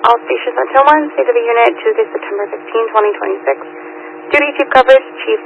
All stations until 1, state of the unit, Tuesday, September 15, 2026. Duty chief coverage, Chief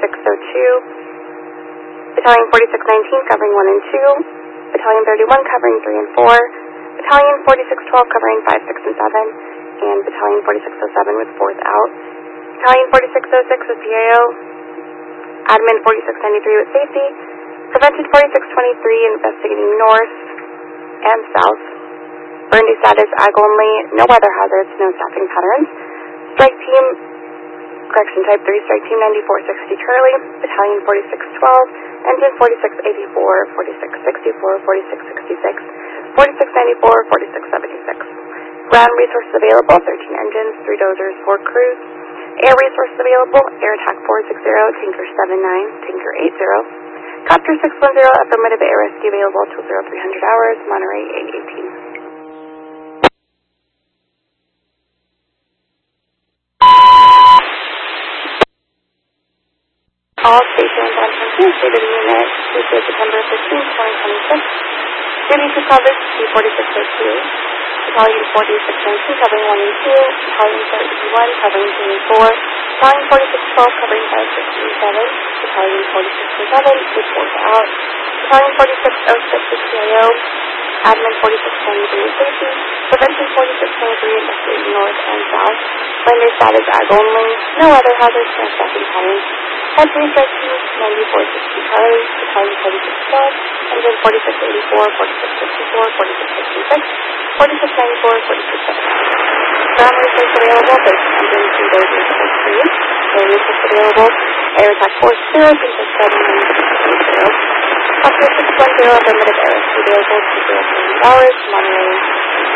4602, Battalion 4619 covering 1 and 2, Battalion 31 covering 3 and 4, Battalion 4612 covering 5, 6, and 7, and Battalion 4607 with 4th out. Battalion 4606 with PAO, Admin 4693 with safety, Prevention 4623 investigating north and south. Burn day status ag only, no weather hazards, no staffing patterns. Strike team, correction type 3, strike team 9460 Charlie, Battalion 4612, engine 4684, 4664, 4666, 4694, 4676. Ground resources available, 13 engines, 3 dozers, 4 crews. Air resources available, air attack 460, tanker 79, tanker 80. Copter 610, affirmative air rescue available till 0300 hours, Monterey 818. All stations on Tuesday, state of the unit, Tuesday, September 15, 2026. Duty to coverage, C4602. Battalion 4619 covering 1 and 2, Battalion 31 covering 3 and 4, Battalion 4612 covering 5, 6, and 7, Battalion 4607 with 4th out, Battalion 4606 with PAO, Admin 4623 with safety, Prevention 4623 investigating north and south, burn day status ag only, no other hazards, no staffing patterns. Head 3 strike team 9460 Charlie, Battalion 4612, engine 4684, 4664, 4666, 4694, 4670. Ground resource available, 13 engines, 3 dozers, 4 crews. Air resource available, air attack 40, tanker 7, Copter 610, affirmative air rescue available, 2 hours, Monterey